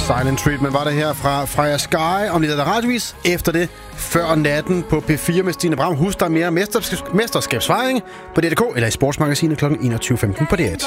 Silent Treatment var det her fra Freja Sky om lidt af der radiovis. Efter det, før natten på P4 med Stine Bram. Husk, der er mere mesterskabsfejring på DRK eller i Sportsmagasinet kl. 21.15 på DR1.